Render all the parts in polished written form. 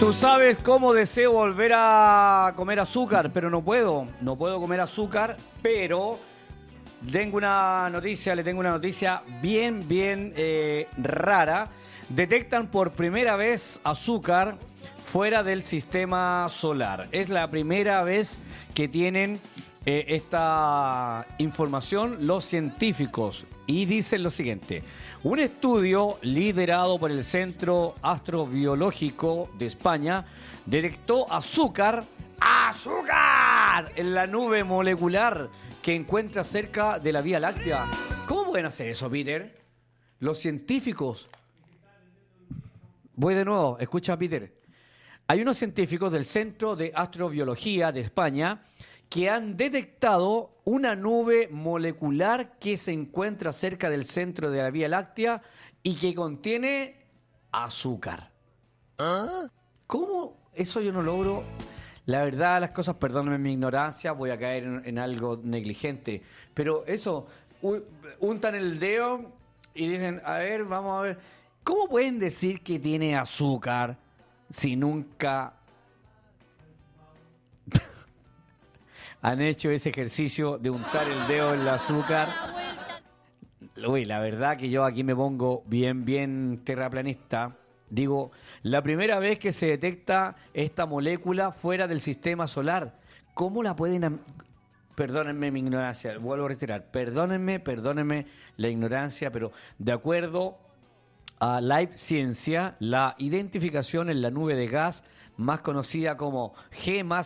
Tú sabes cómo deseo volver a comer azúcar, pero no puedo. No puedo comer azúcar, pero le tengo una noticia bien rara. Detectan por primera vez azúcar fuera del sistema solar. Es la primera vez que tienen esta información los científicos. Y dicen lo siguiente: un estudio liderado por el Centro Astrobiológico de España detectó ¡azúcar! En la nube molecular que encuentra cerca de la Vía Láctea. ¿Cómo pueden hacer eso, Peter? Los científicos. Voy de nuevo, escucha, Peter. Hay unos científicos del Centro de Astrobiología de España que han detectado una nube molecular que se encuentra cerca del centro de la Vía Láctea y que contiene azúcar. ¿Ah? ¿Cómo? Eso yo no logro. La verdad, las cosas, perdónenme mi ignorancia, voy a caer en algo negligente, pero eso, untan el dedo y dicen, a ver, vamos a ver, ¿cómo pueden decir que tiene azúcar si nunca han hecho ese ejercicio de untar el dedo en el azúcar? Uy, la verdad que yo aquí me pongo bien terraplanista. Digo, la primera vez que se detecta esta molécula fuera del sistema solar, ¿cómo la pueden...? Perdónenme mi ignorancia, vuelvo a retirar. Perdónenme la ignorancia, pero de acuerdo a Live Ciencia, la identificación en la nube de gas más conocida como G más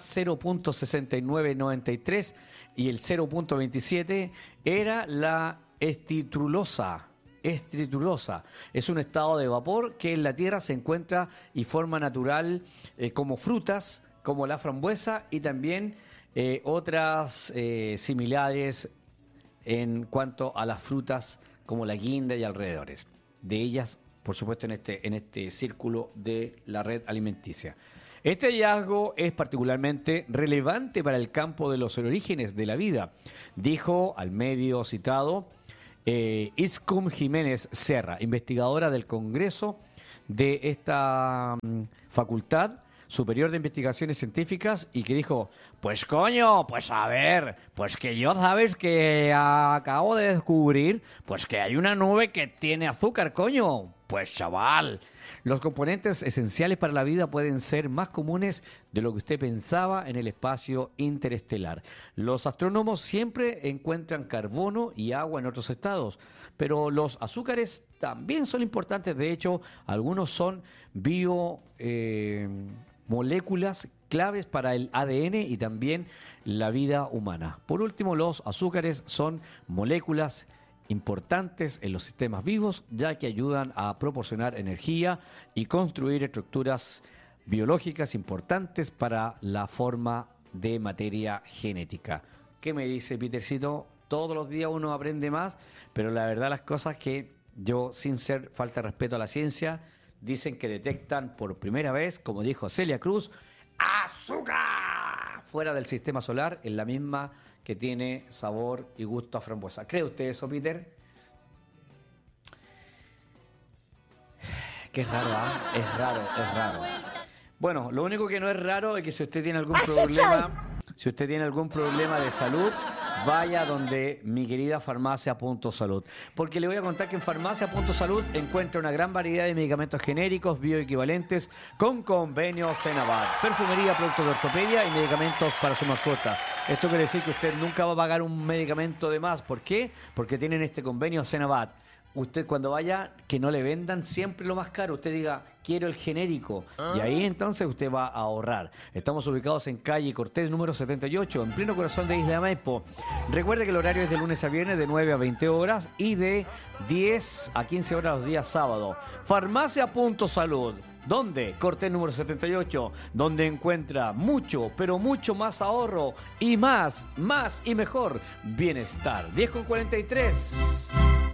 0.6993 y el 0.27 era la estritulosa. Es un estado de vapor que en la Tierra se encuentra y forma natural como frutas, como la frambuesa y también otras similares en cuanto a las frutas como la guinda y alrededores. De ellas, por supuesto, en este círculo de la red alimenticia. Este hallazgo es particularmente relevante para el campo de los orígenes de la vida, dijo al medio citado Iscum Jiménez Serra, investigadora del Congreso de esta Facultad Superior de Investigaciones Científicas, y que dijo, pues coño, pues a ver, pues que yo sabes que acabo de descubrir, pues que hay una nube que tiene azúcar, coño. Pues chaval, los componentes esenciales para la vida pueden ser más comunes de lo que usted pensaba en el espacio interestelar. Los astrónomos siempre encuentran carbono y agua en otros estados, pero los azúcares también son importantes. De hecho, algunos son moléculas claves para el ADN y también la vida humana. Por último, los azúcares son moléculas importantes en los sistemas vivos, ya que ayudan a proporcionar energía y construir estructuras biológicas importantes para la forma de materia genética. ¿Qué me dice Petercito? Todos los días uno aprende más, pero la verdad las cosas que yo, sin ser falta de respeto a la ciencia, dicen que detectan por primera vez, como dijo Celia Cruz, azúcar fuera del sistema solar, en la misma que tiene sabor y gusto a frambuesa. ¿Cree usted eso, Peter? Que es raro, ¿eh? Es raro. Bueno, lo único que no es raro es que si usted tiene algún problema de salud, vaya donde mi querida Farmacia Punto Salud. Porque le voy a contar que en Farmacia Punto Salud encuentra una gran variedad de medicamentos genéricos, bioequivalentes, con convenio Senavat, perfumería, productos de ortopedia y medicamentos para su mascota. Esto quiere decir que usted nunca va a pagar un medicamento de más. ¿Por qué? Porque tienen este convenio Senavat. Usted cuando vaya, que no le vendan siempre lo más caro. Usted diga, quiero el genérico. Y ahí entonces usted va a ahorrar. Estamos ubicados en calle Cortés, número 78, en pleno corazón de Isla de Maipo. Recuerde que el horario es de lunes a viernes, de 9 a 20 horas y de 10 a 15 horas los días sábado. Farmacia Punto Salud. ¿Dónde? Cortés número 78, donde encuentra mucho, pero mucho más ahorro y más y mejor bienestar. 10:43.